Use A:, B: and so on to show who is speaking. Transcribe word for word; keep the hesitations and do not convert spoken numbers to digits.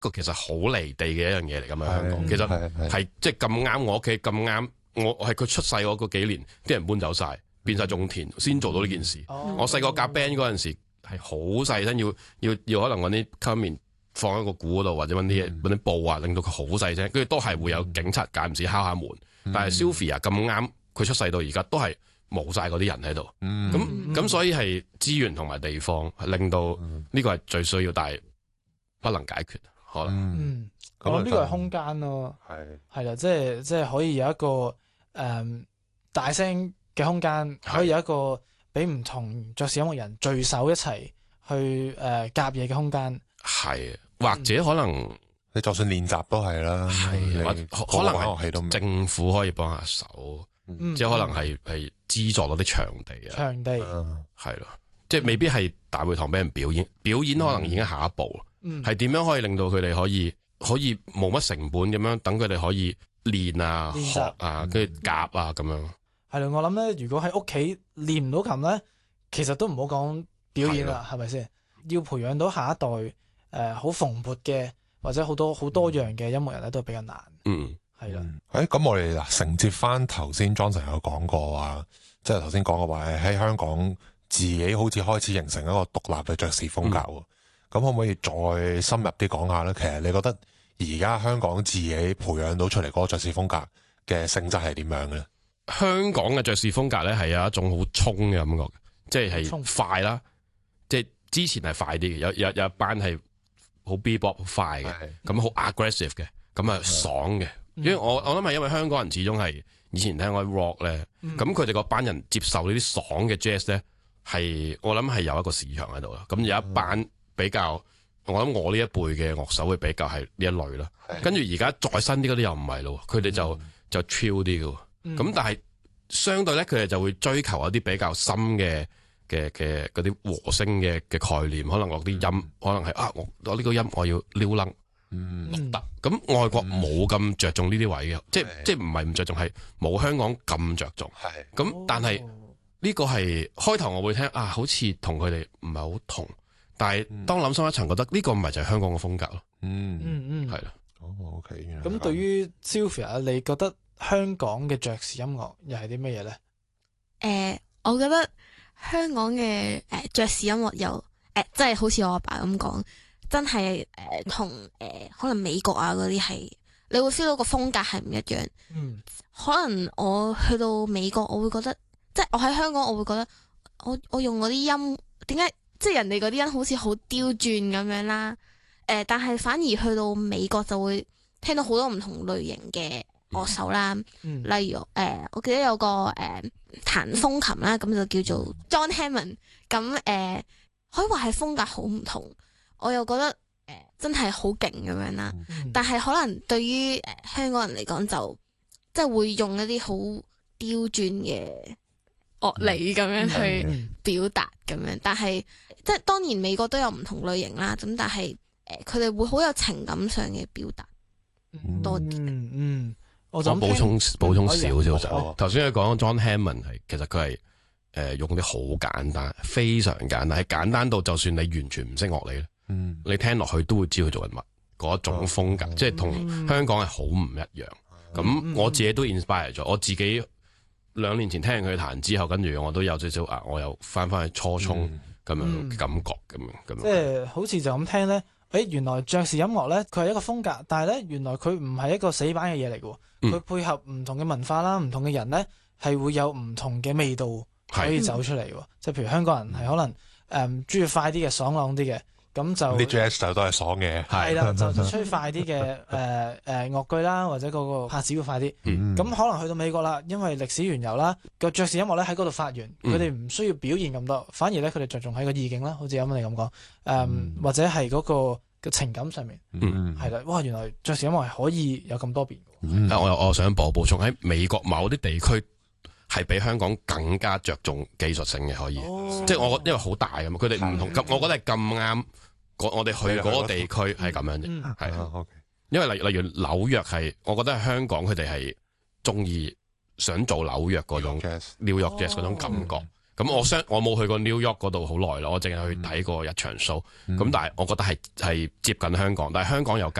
A: 個其實好離地嘅一樣嘢嚟㗎嘛。香港其實係即係咁啱我屋企咁啱，我我係佢出世嗰個幾年，啲人搬走晒，變晒種田，先做到呢件事。
B: 哦、
A: 我細個夾 band 嗰陣時係好細聲，要要要可能揾啲吸棉放喺個鼓嗰度，或者揾啲嘢揾啲布啊，令到佢好細聲，跟住都係會有警察間唔時敲下門。嗯、但係 Sylvia 咁啱，佢出世到而家都係冇晒嗰啲人喺度。咁咁、嗯、所以係資源同埋地方令到呢個係最需要，但係不能解決。可能
B: 嗯，我諗呢個係空間咯，係係啦，即係即係可以有一個誒、嗯、大聲嘅空間，可以有一個俾唔同爵士音樂人聚首一齊去誒夾嘢嘅空間。係，
A: 或者可能。嗯
C: 你就算練習都係啦，
A: 係或可能係政府可以幫下手，嗯、即係可能係係資助到啲場地啊，
B: 場地
A: 係咯，即係未必係大會堂俾人表演，表演可能已經下一步，係點、嗯、樣可以令到佢哋可以可以冇乜成本咁樣，等佢哋可以練啊、練習學啊、跟住夾啊咁樣。係
B: 咯，我諗咧，如果喺屋企練唔到琴咧，其實都唔好講表演啦，係咪先？要培養到下一代誒好、呃、蓬勃嘅。或者好多好多樣嘅音樂人咧，都比較難。嗯，係啦的。誒、嗯，咁、欸、我哋嗱承接翻頭先 Johnson 有講過話，即係頭先講嘅話喺香港自己好似開始形成一個獨立嘅爵士風格喎。咁、嗯、可唔可以再深入啲講下咧？其實你覺得而家香港自己培養到出嚟嗰個爵士風格嘅性質係點樣嘅咧？
A: 香港嘅爵士風格咧係有一種好衝嘅感覺，即係係快啦，即係之前係快啲嘅，有有有一班係。好 bebop 好快嘅，咁好 aggressive 嘅，咁啊爽嘅。因為我我諗係因為香港人始終係以前聽開 rock 咧，咁佢哋嗰班人接受呢啲爽嘅 jazz 咧，係我諗係有一個市場喺度啦。咁有一班比較，我諗我呢一輩嘅樂手會比較係呢一類啦。跟住而家再新啲嗰啲又唔係咯，佢哋就就 chill 啲嘅。咁但係相對咧，佢哋就會追求一啲比較深嘅。嘅嘅嗰啲和聲嘅嘅概念，可能落啲音，嗯、可能係啊，我我呢個音我要撩楞，嗯，錄得。咁外國冇咁着重呢啲位嘅，嗯、即係即係唔係唔着重，係冇香港咁着重。係咁的，但係呢個係開頭我會聽啊，好似同佢哋唔係好同，但係當諗深一層，覺得呢個唔係就係香港嘅風格咯。嗯嗯嗯，係啦。
C: 哦，OK。
B: 咁對於 Sylvia，你覺得香港嘅爵士音樂又係啲乜嘢咧？
D: 誒、呃，我覺得。香港嘅誒爵士音樂又誒，即、呃、係好似我阿爸咁講，真係誒同誒可能美國啊嗰啲係，你會 feel 到個風格係唔一樣。嗯，可能我去到美國，我會覺得，即係我喺香港，我會覺得，我我用嗰啲音，點解即係人哋嗰啲音好似好刁鑽咁樣啦？誒、呃，但係反而去到美國就會聽到好多唔同類型嘅樂手啦，嗯、例如誒、呃，我記得有個誒彈風琴啦，咁就叫做 John Hammond，咁誒、呃、可以話係風格好唔同，我又覺得誒、呃、真係好勁咁樣啦。嗯、但係可能對於誒、呃、香港人嚟講，就即係會用一啲好刁鑽嘅樂理咁樣去表達咁樣，但係即係當然美國都有唔同類型啦，咁但係誒佢哋會好有情感上嘅表達多啲。嗯嗯。
A: 我想補充補充少少就，頭先佢講 John Hammond 係，其實佢係誒用啲好簡單，非常簡單，係簡單到就算你完全唔識樂理咧，嗯、你聽落去都會知佢做緊乜，嗰一種風格，嗯、即係同香港係好唔一樣。咁、嗯、我自己都 inspire 咗，我自己兩年前聽完佢彈之後，跟住我都有少少啊，我又翻翻去初衷咁、嗯、樣感覺咁樣咁。
B: 即係好似就咁聽咧。誒，原來爵士音樂咧，佢係一個風格，但係咧，原來佢唔係一個死板嘅嘢嚟嘅，佢、嗯、配合唔同嘅文化啦，唔同嘅人咧，係會有唔同嘅味道可以走出嚟嘅。即係、嗯、譬如香港人係可能誒中意快啲嘅、爽朗啲嘅，咁就
C: 啲 jazz 就都係爽嘅，
B: 係啦，就就吹快啲嘅誒誒樂句啦，或者嗰個拍子會快啲。咁、嗯、可能去到美國啦，因為歷史源由啦，個爵士音樂咧喺嗰度發源，佢哋唔需要表現咁多，反而咧佢哋着重喺個意境啦，好似啱啱你咁講，誒、嗯、或者係嗰個嘅情感上面，係啦、嗯，哇！原來爵士音樂係可以有咁多變嘅。
A: 嗯、我我想補補充喺美國某啲地區係比香港更加着重技術性嘅，可以，哦、即係我因為好大㗎嘛，佢哋唔同，咁我覺得係咁啱。我哋去嗰個地區係咁樣啫，係、嗯，okay. 因為例例如紐約係，我覺得係香港佢哋係中意想做紐約嗰種 New York Jazz 嗰種感覺，咁、 咁我相我冇去過 New York 嗰度好耐啦，我淨係去睇過一場 show，咁、嗯、但係我覺得係係接近香港，但係香港有街